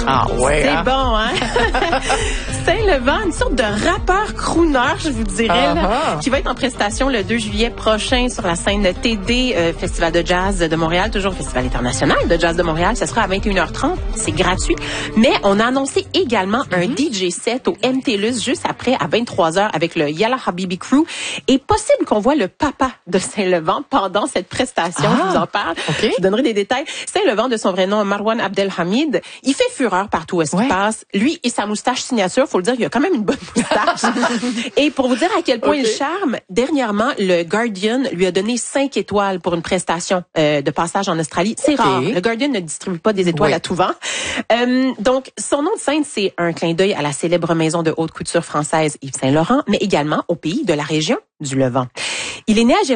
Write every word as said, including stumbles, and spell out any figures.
Ah ouais. C'est hein? bon, hein? Saint-Levant, une sorte de rappeur crooner, je vous dirais, là, Uh-huh. qui va être en prestation le deux juillet prochain sur la scène T D, euh, Festival de jazz de Montréal, toujours Festival international de jazz de Montréal. Ça sera à vingt et une heures trente, c'est gratuit. Mais on a annoncé également mm-hmm. un D J set au M T L U S juste après, à vingt-trois heures, avec le Yalla Habibi Crew. Et possible qu'on voit le papa de Saint-Levant pendant cette prestation. Ah, je vous en parle. Okay. Je vous donnerai des détails. Saint-Levant, de son vrai nom, Marwan Abdelhamid, il fait fureur partout où est-ce qu'il ouais. passe. Lui et sa moustache signature, faut le dire, il a quand même une bonne moustache. Et pour vous dire à quel point okay. il charme, dernièrement, le Guardian lui a donné cinq étoiles pour une prestation euh, de passage en Australie. C'est okay. rare. Le Guardian ne distribue pas des étoiles ouais. à tout vent. Euh, donc, son nom de scène, c'est un clin d'œil à la célèbre maison de haute couture française Yves Saint Laurent, mais également au pays de la région du Levant. Il est né à